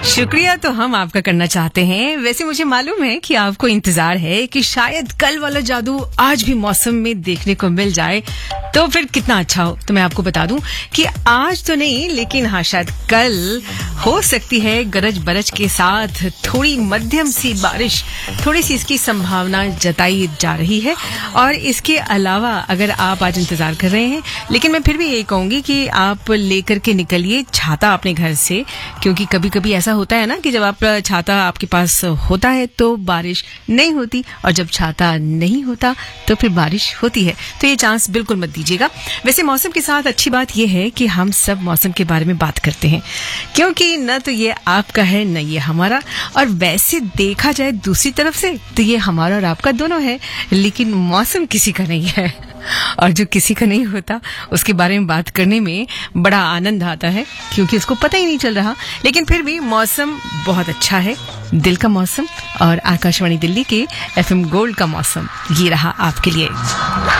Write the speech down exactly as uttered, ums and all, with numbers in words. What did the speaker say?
शुक्रिया तो हम आपका करना चाहते हैं। वैसे मुझे मालूम है कि आपको इंतजार है कि शायद कल वाला जादू आज भी मौसम में देखने को मिल जाए, तो फिर कितना अच्छा हो। तो मैं आपको बता दूं कि आज तो नहीं, लेकिन हाँ शायद कल हो सकती है गरज बरज के साथ थोड़ी मध्यम सी बारिश, थोड़ी सी इसकी संभावना जताई जा रही है। और इसके अलावा अगर आप आज इंतजार कर रहे हैं, लेकिन मैं फिर भी यही कहूंगी कि आप लेकर के निकलिए छाता अपने घर से, क्योंकि कभी कभी ऐसा होता है ना कि जब आप छाता आपके पास होता है तो बारिश नहीं होती, और जब छाता नहीं होता तो फिर बारिश होती है। तो ये चांस बिल्कुल मत दीजिएगा। वैसे मौसम के साथ अच्छी बात यह है कि हम सब मौसम के बारे में बात करते हैं, क्योंकि न तो ये आपका है न ये हमारा। और वैसे देखा जाए दूसरी तरफ से तो ये हमारा और आपका दोनों है, लेकिन मौसम किसी का नहीं है। और जो किसी का नहीं होता उसके बारे में बात करने में बड़ा आनंद आता है, क्योंकि उसको पता ही नहीं चल रहा। लेकिन फिर भी मौसम बहुत अच्छा है, दिल का मौसम। और आकाशवाणी दिल्ली के एफएम गोल्ड का मौसम ये रहा आपके लिए।